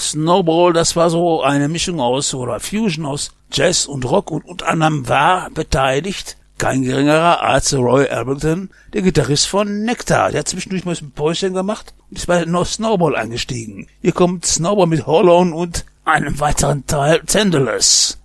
Snowball, das war so eine Mischung oder Fusion aus Jazz und Rock und unter anderem war beteiligt kein geringerer als Roy Orbison, der Gitarrist von Nectar. Der hat zwischendurch mal ein Päuschen gemacht und ist bei Snowball eingestiegen. Hier kommt Snowball mit Hollow und einem weiteren Teil Tenderless.